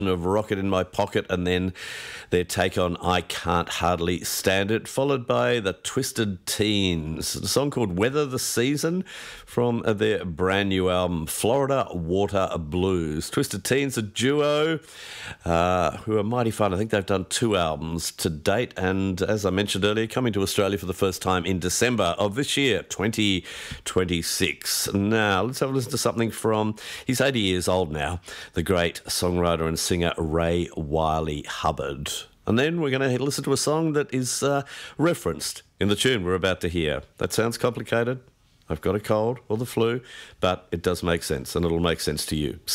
of Rocket in My Pocket, and then their take on I Can't Hardly Stand It, followed by the Twisted Teens, a song called Weather the Season from their brand new album Florida Water Blues. Twisted Teens, a duo who are mighty fun. I think they've done 2 albums to date, and as I mentioned earlier, coming to Australia for the first time in December of this year, 2026. Now let's have a listen to something from, he's 80 years old now, the great songwriter and singer Ray Wylie Hubbard. And then we're going to listen to a song that is referenced in the tune we're about to hear. That sounds complicated. I've got a cold or the flu, but it does make sense, and it'll make sense to you.